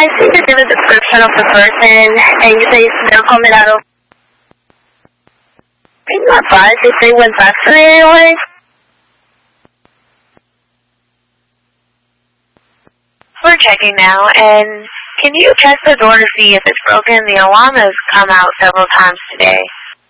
I see this in the description of the person, and you say it's no comment out of. I'm not advised if they went vaccinated anyway. We're checking now, and can you check the door to see if it's broken? The alarm has come out several times today.